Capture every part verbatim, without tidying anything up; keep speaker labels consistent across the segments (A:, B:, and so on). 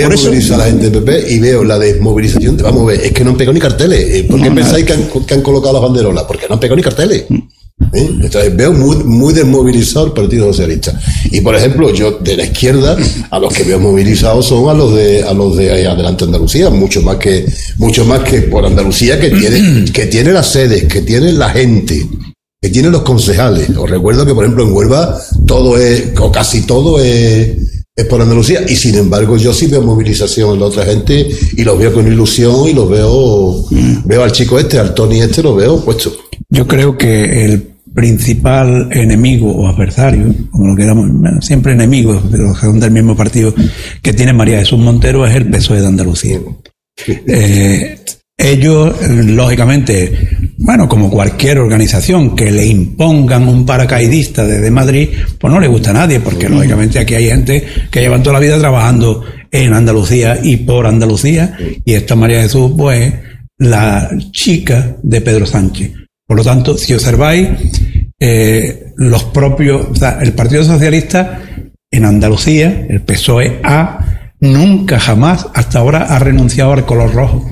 A: voy a movilizar a la gente del P P y veo la desmovilización. Vamos a ver, es que no han pegado ni carteles. ¿Por qué no, pensáis que han, que han colocado las banderolas? Porque no han pegado ni carteles. ¿Eh? Entonces veo muy, muy desmovilizado el Partido Socialista. Y por ejemplo, yo de la izquierda, a los que veo movilizados son a los de a los de Adelante Andalucía, mucho más que mucho más que por Andalucía, que tiene que tiene las sedes, que tiene la gente, que tiene los concejales. Os recuerdo que por ejemplo en Huelva todo es, o casi todo es, es por Andalucía, y sin embargo yo sí veo movilización en la otra gente y los veo con ilusión y los veo mm. veo al chico este, al Tony este, lo veo puesto.
B: Yo creo que el principal enemigo o adversario, como lo queramos, siempre enemigos, pero son del mismo partido, que tiene María Jesús Montero, es el P S O E de Andalucía. Eh, ellos, lógicamente, bueno, como cualquier organización que le impongan un paracaidista desde Madrid, pues no le gusta a nadie, porque mm. lógicamente aquí hay gente que llevan toda la vida trabajando en Andalucía y por Andalucía, y esta María Jesús, pues, la chica de Pedro Sánchez. Por lo tanto, si observáis, eh, los propios, o sea, el Partido Socialista en Andalucía, el P S O E A, nunca jamás hasta ahora ha renunciado al color rojo.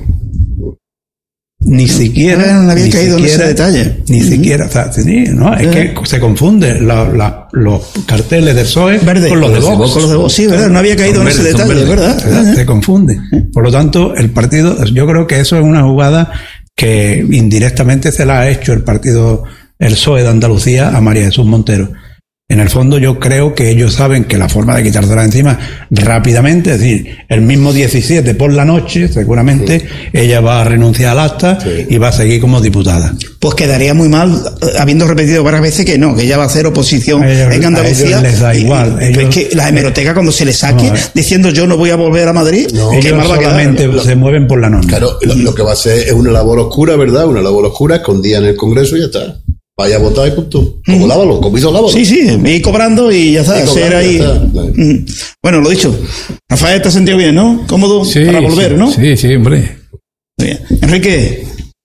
B: Ni siquiera.
C: No, no había
B: ni
C: caído
B: siquiera,
C: en ese detalle.
B: Ni uh-huh. siquiera, o sea, sí, no, es uh-huh. que se confunde la, la, los carteles del P S O E
C: verde,
B: con los de Vox.
C: Con los de Vox, sí, ¿verdad? No había caído son en verdes, ese detalle, ¿verdad?
B: ¿verdad? Se confunde. Por lo tanto, el partido, yo creo que eso es una jugada que indirectamente se la ha hecho el partido, el P S O E de Andalucía a María Jesús Montero. En el fondo yo creo que ellos saben que la forma de quitársela encima rápidamente, es decir, el mismo diecisiete por la noche, seguramente sí. ella va a renunciar al acta sí. y va a seguir como diputada.
C: Pues quedaría muy mal, habiendo repetido varias veces que no, que ella va a hacer oposición
B: ellos,
C: en Andalucía.
B: A ellos les da igual.
C: Y, ellos, es que la hemeroteca cuando se le saque no, diciendo yo no voy a volver a Madrid,
B: no, ellos mal va solamente a se mueven por la norma.
A: Claro, lo, lo que va a ser es una labor oscura, ¿verdad? Una labor oscura, escondida en el Congreso y ya está. Vaya a votar y punto. Como mm. Lávalo, como hizo Lávalo.
C: Sí, sí, ir cobrando y ya está. Y cobrando, ahí. Ya está. Mm. Bueno, lo dicho. Rafael, te has sentido bien, ¿no? Cómodo
D: sí,
C: para volver,
D: sí,
C: ¿no?
D: Sí, sí, hombre.
C: Bien. Enrique,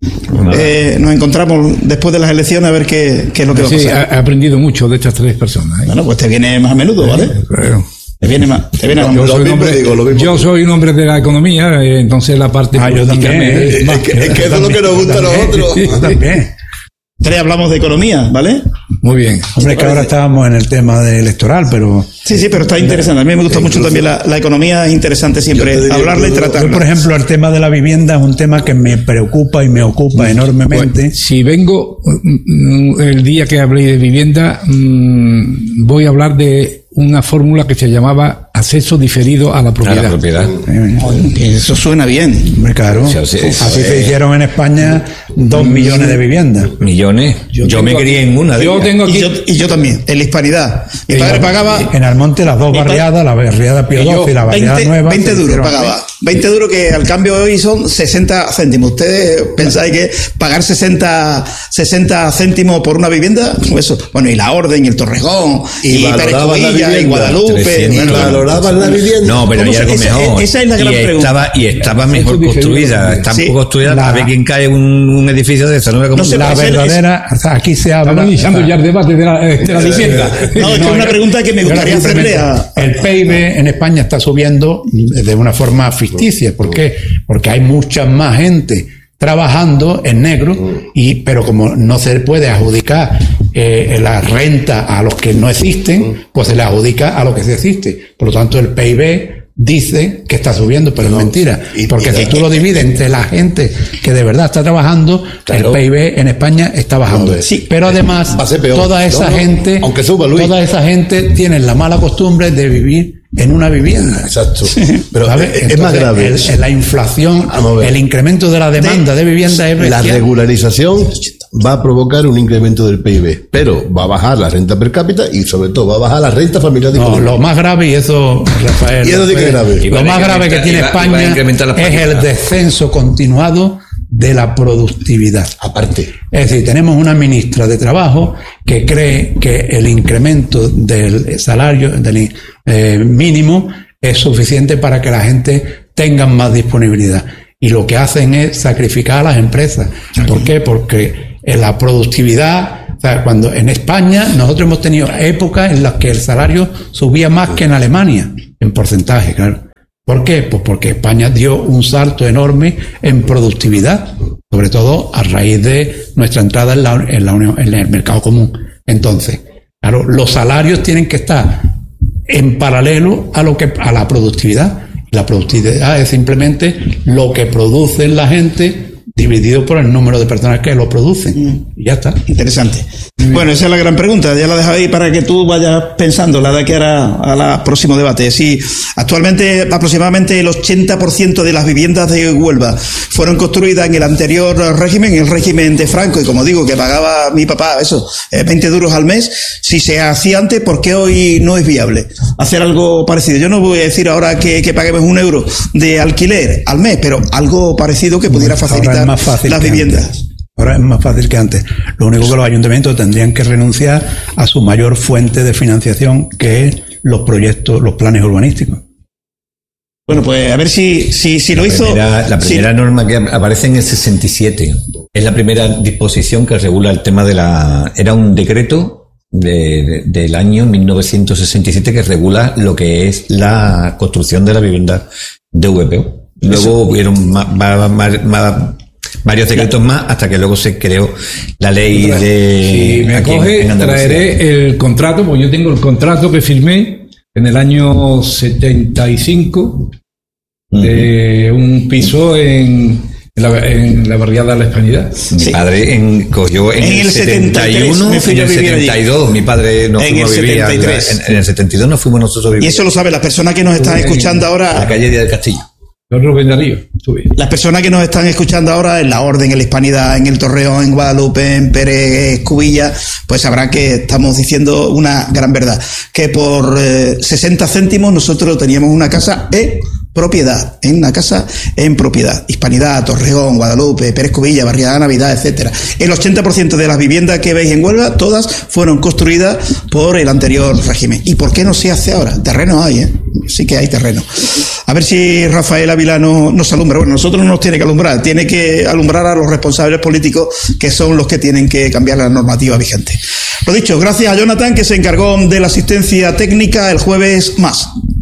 C: eh, nos encontramos después de las elecciones a ver qué, qué es lo que
D: sí,
C: va a pasar.
D: He aprendido mucho de estas tres personas. ¿eh?
C: Bueno, pues te viene más a menudo, ¿vale? Sí, claro. Te viene más. Te viene
D: yo,
C: más.
D: Yo, soy, un hombre,
A: digo,
D: yo soy un hombre de la economía, eh, entonces la parte
B: ah, yo también.
A: Es, es, que, es que eso es lo que nos gusta a nosotros.
B: Yo también.
C: Tres hablamos de economía, ¿vale?
D: Muy bien.
B: Hombre, es que ahora estábamos en el tema de electoral, pero...
C: Sí, sí, pero está interesante. A mí me gusta mucho también la, la economía, es interesante siempre hablarla y tratarla.
B: Yo, por ejemplo, el tema de la vivienda es un tema que me preocupa y me ocupa enormemente.
D: Pues, si vengo el día que hablé de vivienda, voy a hablar de una fórmula que se llamaba acceso diferido a la propiedad.
E: A la propiedad.
C: Eso suena bien.
B: Claro. Eso, eso, eso, Así eh, se hicieron en España dos millones de viviendas.
E: Millones. Yo, yo me crié en una de
D: yo
E: ellas.
D: Tengo aquí,
C: y, yo, y yo también, en la hispanidad. Mi padre pagaba...
B: En Almonte las dos barriadas, la barriada Pío doce y la barriada
C: veinte,
B: nueva.
C: veinte duros pagaba. veinte duros que al cambio de hoy son sesenta céntimos. ¿Ustedes pensáis que pagar sesenta céntimos por una vivienda? Eso. Bueno, y la Orden, y el Torrejón, y, y Pérez Covilla, y Guadalupe.
A: Y valoraban la vivienda.
E: No, pero hay algo
C: esa,
E: mejor.
C: Esa es la gran
E: y
C: pregunta.
E: Estaba, y estaba mejor construida. Está sí, poco construida.
B: La,
E: a ver quién cae un, un edificio de esa. No,
B: no sé, la verdadera, es, o sea, aquí se habla.
D: Estamos iniciando ya el debate de la, de la vivienda.
C: No, es que es una pregunta que me gustaría hacerle a...
B: El P I B en España está subiendo de una forma ficticia. ¿Por qué? Porque hay mucha más gente trabajando en negro, y pero como no se puede adjudicar eh, la renta a los que no existen, pues se le adjudica a los que sí existe. Por lo tanto, el P I B dice que está subiendo, pero no, es mentira. Y, porque y, si tú lo divides entre la gente que de verdad está trabajando, claro, el P I B en España está bajando. No, sí, pero además, peor, toda esa no, gente,
A: aunque suba, Luis,
B: toda esa gente tiene la mala costumbre de vivir en una vivienda.
A: Exacto.
B: Pero es,
A: es más grave.
B: El, el, la inflación, el incremento de la demanda de, de vivienda es
A: la regularización va a provocar un incremento del P I B, pero va a bajar la renta per cápita y sobre todo va a bajar la renta familiar.
B: No, lo más grave, y eso, Rafael,
A: y eso sí que es grave.
B: Lo más grave que tiene España es el descenso continuado de la productividad.
A: Aparte.
B: Es decir, tenemos una ministra de Trabajo que cree que el incremento del salario del eh, mínimo es suficiente para que la gente tenga más disponibilidad. Y lo que hacen es sacrificar a las empresas. ¿Por qué? Porque en la productividad, o sea, cuando en España nosotros hemos tenido épocas en las que el salario subía más que en Alemania, en porcentaje, claro. ¿Por qué? Pues porque España dio un salto enorme en productividad, sobre todo a raíz de nuestra entrada en, la, en, la Unión, en el mercado común. Entonces, claro, los salarios tienen que estar en paralelo a lo que a la productividad. La productividad es simplemente lo que produce la gente dividido por el número de personas que lo producen. Mm. Y ya está.
C: Interesante. Mm. Bueno, esa es la gran pregunta. Ya la dejo ahí para que tú vayas pensando la de que hará a la próximo debate. Sí, actualmente aproximadamente el ochenta por ciento de las viviendas de Huelva fueron construidas en el anterior régimen, el régimen de Franco, y como digo, que pagaba mi papá, eso, veinte duros al mes. Si se hacía antes, ¿por qué hoy no es viable hacer algo parecido? Yo no voy a decir ahora que, que paguemos un euro de alquiler al mes, pero algo parecido que pudiera facilitar
B: más fácil
C: las viviendas.
B: Antes. Ahora es más fácil que antes. Lo único que los ayuntamientos tendrían que renunciar a su mayor fuente de financiación, que es los proyectos, los planes urbanísticos.
C: Bueno, pues a ver si, si, si lo
E: la
C: hizo...
E: Primera, la primera
C: sí.
E: norma que aparece en el sesenta y siete. Es la primera disposición que regula el tema de la... Era un decreto de, de, del año mil novecientos sesenta y siete que regula lo que es la construcción de la vivienda de V P O. Luego Eso. hubieron más... más, más, más varios decretos más hasta que luego se creó la ley de...
D: Si me coge, traeré el contrato, porque yo tengo el contrato que firmé en el año setenta y cinco uh-huh. de un piso en, en, la, en la barriada de la Hispanidad.
E: Mi sí. padre en, cogió en, en el, el setenta y uno, en el setenta y dos, mi padre no
C: en el
E: vivía en, en el setenta y dos nos fuimos nosotros a vivir.
C: Y eso lo saben las personas que nos están escuchando ahora.
E: En la calle del Castillo.
D: Rubén Darío, sube.
C: Las personas que nos están escuchando ahora en La Orden, en la Hispanidad, en el Torreón, en Guadalupe, en Pérez Cubilla, pues sabrán que estamos diciendo una gran verdad, que por eh, sesenta céntimos nosotros teníamos una casa en propiedad, en una casa en propiedad. Hispanidad, Torreón, Guadalupe, Pérez Cubilla, Barriada Navidad, etcétera. El ochenta por ciento de las viviendas que veis en Huelva, todas fueron construidas por el anterior régimen. ¿Y por qué no se hace ahora? Terreno hay, ¿eh? Sí que hay terreno. A ver si Rafael Ávila no, nos alumbra. Bueno, nosotros no nos tiene que alumbrar, tiene que alumbrar a los responsables políticos, que son los que tienen que cambiar la normativa vigente. Lo dicho, gracias a Jonathan, que se encargó de la asistencia técnica. El jueves más.